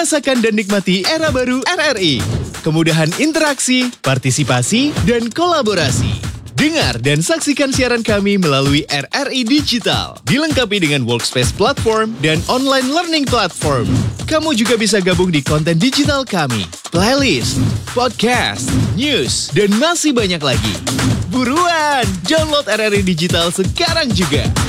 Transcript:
Rasakan dan nikmati era baru RRI. Kemudahan interaksi, partisipasi, dan kolaborasi. Dengar dan saksikan siaran kami melalui RRI Digital. Dilengkapi dengan workspace platform dan online learning platform. Kamu juga bisa gabung di konten digital kami, playlist, podcast, news, dan masih banyak lagi. Buruan, download RRI Digital sekarang juga.